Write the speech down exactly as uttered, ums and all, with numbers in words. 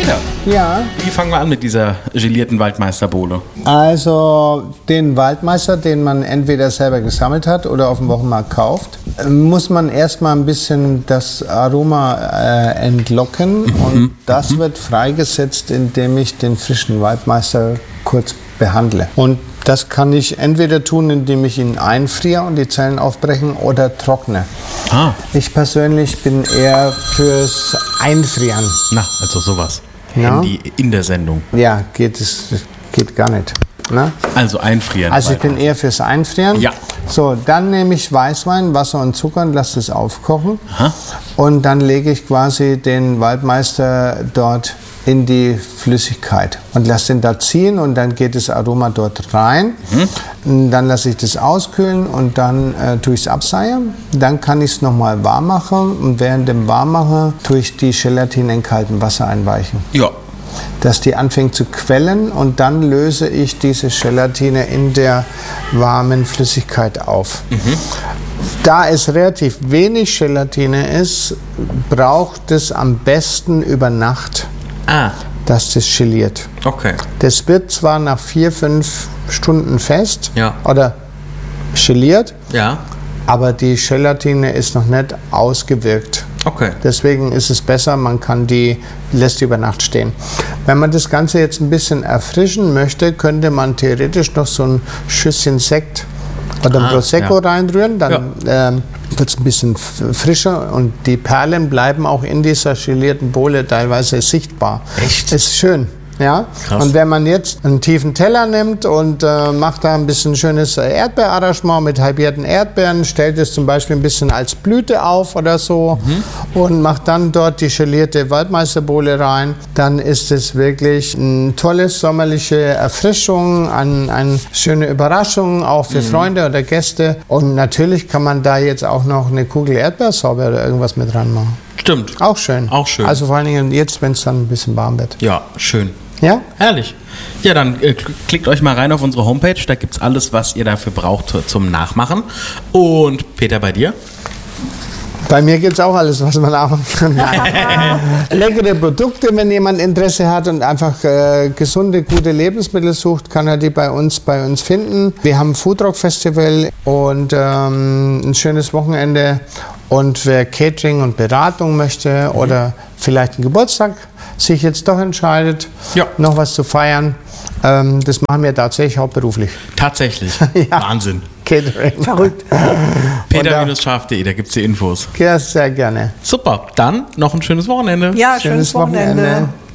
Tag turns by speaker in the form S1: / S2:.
S1: Peter,
S2: Ja,
S1: wie fangen wir an mit dieser gelierten Waldmeisterbowle?
S2: also den Waldmeister, den man entweder selber gesammelt hat oder auf dem Wochenmarkt kauft, muss man erstmal ein bisschen das Aroma äh, entlocken und das wird freigesetzt, indem ich den frischen Waldmeister kurz behandle. Und das kann ich entweder tun, indem ich ihn einfriere und die Zellen aufbrechen oder trockne.
S1: Ah,
S2: Ich persönlich bin eher fürs Einfrieren.
S1: na, also sowas.
S2: Ja.
S1: Handy in der Sendung.
S2: Ja, geht es geht gar nicht. Ne?
S1: Also einfrieren.
S2: Also ich bin eher fürs Einfrieren.
S1: Ja.
S2: So, dann nehme ich Weißwein, Wasser und Zucker und lasse es aufkochen.
S1: Aha.
S2: Und dann lege ich quasi den Waldmeister dort in die Flüssigkeit und lasse den da ziehen und dann geht das Aroma dort rein. Mhm. Dann lasse ich das auskühlen und dann äh, tue ich es abseiern. Dann kann ich es nochmal warm machen und während dem Warmmachen tue ich die Gelatine in kaltem Wasser einweichen.
S1: Ja.
S2: Dass die anfängt zu quellen und dann löse ich diese Gelatine in der warmen Flüssigkeit auf. Da es relativ wenig Gelatine ist, braucht es am besten über Nacht,
S1: Ah,
S2: dass das geliert.
S1: okay.
S2: Das wird zwar nach vier, fünf Stunden fest
S1: Ja.
S2: oder geliert,
S1: Ja,
S2: aber die Gelatine ist noch nicht ausgewirkt.
S1: okay.
S2: Deswegen ist es besser, man kann die, lässt die über Nacht stehen. Wenn man das Ganze jetzt ein bisschen erfrischen möchte, könnte man theoretisch noch so ein Schüsschen Sekt oder ein
S1: Ah,
S2: Prosecco
S1: ja.
S2: reinrühren, dann ähm, wird es ein bisschen f- frischer und die Perlen bleiben auch in dieser gelierten Bowle teilweise sichtbar.
S1: Echt?
S2: Ist schön. Ja,
S1: Krass.
S2: und wenn man jetzt einen tiefen Teller nimmt und äh, macht da ein bisschen schönes Erdbeerarrangement mit halbierten Erdbeeren, stellt es zum Beispiel ein bisschen als Blüte auf oder so und macht dann dort die gelierte Waldmeisterbowle rein, dann ist es wirklich eine tolle sommerliche Erfrischung, eine, eine schöne Überraschung auch für Freunde oder Gäste. Und natürlich kann man da jetzt auch noch eine Kugel Erdbeersorbe oder irgendwas mit dran machen.
S1: Stimmt.
S2: Auch schön.
S1: Auch schön.
S2: Also vor allen Dingen jetzt, wenn es dann ein bisschen warm wird.
S1: Ja, schön.
S2: Ja?
S1: Herrlich. Ja, dann äh, klickt euch mal rein auf unsere Homepage. Da gibt es alles, was ihr dafür braucht zum Nachmachen. Und Peter, bei dir?
S2: Bei mir gibt es auch alles, was man auch kann. Leckere Produkte, wenn jemand Interesse hat und einfach äh, gesunde, gute Lebensmittel sucht, kann er die bei uns, bei uns finden. Wir haben ein Foodrock-Festival und ähm, ein schönes Wochenende. Und wer Catering und Beratung möchte mhm. oder vielleicht einen Geburtstag sich jetzt doch entscheidet,
S1: Ja.
S2: noch was zu feiern, ähm, das machen wir tatsächlich hauptberuflich.
S1: Tatsächlich.
S2: Ja.
S1: Wahnsinn.
S2: Catering. Verrückt.
S1: peter Scharf punkt de, da gibt es die Infos.
S2: Ja, sehr gerne.
S1: Super, dann noch ein schönes Wochenende.
S3: Ja, schönes,
S2: Schönes Wochenende.
S3: Wochenende.